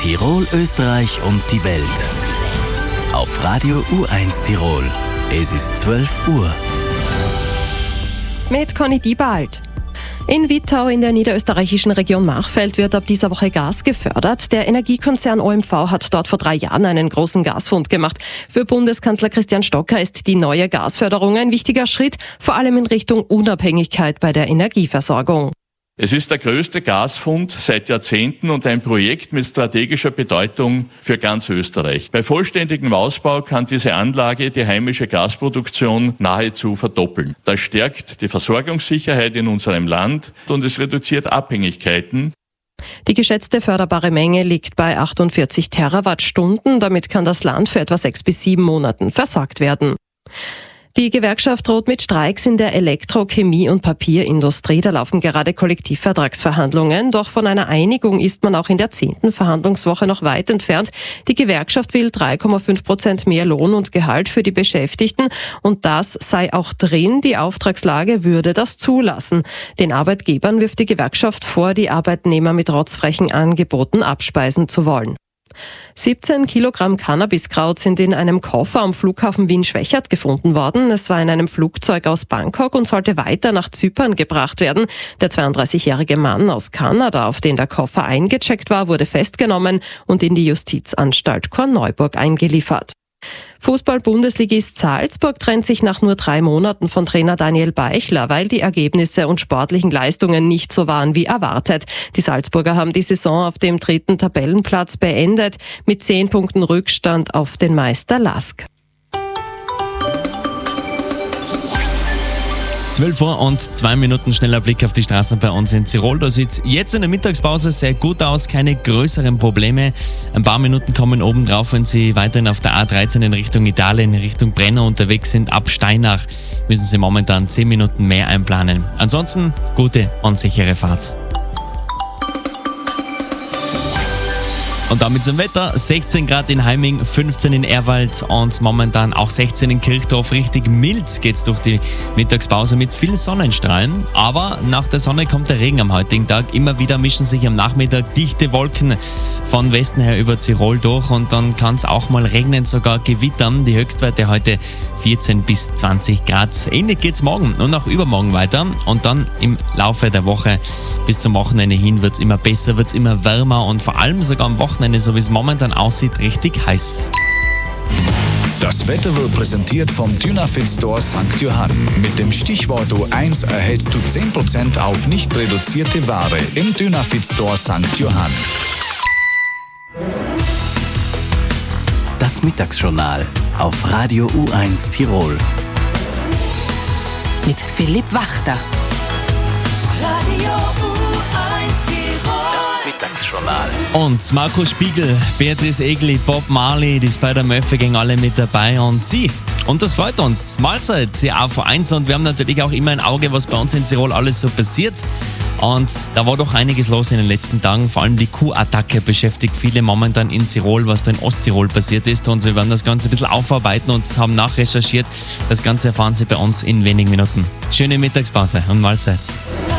Tirol, Österreich und die Welt. Auf Radio U1 Tirol. Es ist 12 Uhr. Mit Conny Diebald. In Wittau in der niederösterreichischen Region Machfeld wird ab dieser Woche Gas gefördert. Der Energiekonzern OMV hat dort vor 3 Jahren einen großen Gasfund gemacht. Für Bundeskanzler Christian Stocker ist die neue Gasförderung ein wichtiger Schritt, vor allem in Richtung Unabhängigkeit bei der Energieversorgung. Es ist der größte Gasfund seit Jahrzehnten und ein Projekt mit strategischer Bedeutung für ganz Österreich. Bei vollständigem Ausbau kann diese Anlage die heimische Gasproduktion nahezu verdoppeln. Das stärkt die Versorgungssicherheit in unserem Land und es reduziert Abhängigkeiten. Die geschätzte förderbare Menge liegt bei 48 Terawattstunden. Damit kann das Land für etwa 6 bis 7 Monaten versorgt werden. Die Gewerkschaft droht mit Streiks in der Elektro-, Chemie- und Papierindustrie. Da laufen gerade Kollektivvertragsverhandlungen. Doch von einer Einigung ist man auch in der 10. Verhandlungswoche noch weit entfernt. Die Gewerkschaft will 3,5% mehr Lohn und Gehalt für die Beschäftigten. Und das sei auch drin. Die Auftragslage würde das zulassen. Den Arbeitgebern wirft die Gewerkschaft vor, die Arbeitnehmer mit rotzfrechen Angeboten abspeisen zu wollen. 17 Kilogramm Cannabiskraut sind in einem Koffer am Flughafen Wien-Schwechat gefunden worden. Es war in einem Flugzeug aus Bangkok und sollte weiter nach Zypern gebracht werden. Der 32-jährige Mann aus Kanada, auf den der Koffer eingecheckt war, wurde festgenommen und in die Justizanstalt Korneuburg eingeliefert. Fußball-Bundesligist Salzburg trennt sich nach nur 3 Monaten von Trainer Daniel Beichler, weil die Ergebnisse und sportlichen Leistungen nicht so waren wie erwartet. Die Salzburger haben die Saison auf dem 3. Tabellenplatz beendet, mit 10 Punkten Rückstand auf den Meister LASK. 12 Uhr und 2 Minuten, schneller Blick auf die Straßen bei uns in Tirol. Da sieht es jetzt in der Mittagspause sehr gut aus, keine größeren Probleme. Ein paar Minuten kommen oben drauf, wenn Sie weiterhin auf der A13 in Richtung Italien, in Richtung Brenner unterwegs sind. Ab Steinach müssen Sie momentan 10 Minuten mehr einplanen. Ansonsten gute und sichere Fahrt. Und damit zum Wetter. 16 Grad in Heiming, 15 in Erwald und momentan auch 16 in Kirchdorf. Richtig mild geht's durch die Mittagspause mit vielen Sonnenstrahlen. Aber nach der Sonne kommt der Regen am heutigen Tag. Immer wieder mischen sich am Nachmittag dichte Wolken von Westen her über Tirol durch und dann kann es auch mal regnen, sogar gewittern. Die Höchstwerte heute 14 bis 20 Grad. Ähnlich geht's morgen und auch übermorgen weiter. Und dann im Laufe der Woche bis zum Wochenende hin wird's immer besser, wird's immer wärmer und vor allem sogar am Wochenende, so wie es momentan aussieht, richtig heiß. Das Wetter wird präsentiert vom Dynafit Store St. Johann. Mit dem Stichwort U1 erhältst du 10% auf nicht reduzierte Ware im Dynafit Store St. Johann. Das Mittagsjournal auf Radio U1 Tirol. Mit Philipp Wachter. Mittagsjournal. Und Marco Spiegel, Beatrice Egli, Bob Marley, die Spider-Murphy gehen alle mit dabei und Sie. Und das freut uns. Mahlzeit, CA1 und wir haben natürlich auch immer ein Auge, was bei uns in Tirol alles so passiert. Und da war doch einiges los in den letzten Tagen. Vor allem die Kuhattacke beschäftigt viele momentan in Tirol, was da in Osttirol passiert ist. Und wir werden das Ganze ein bisschen aufarbeiten und haben nachrecherchiert. Das Ganze erfahren Sie bei uns in wenigen Minuten. Schöne Mittagspause und Mahlzeit.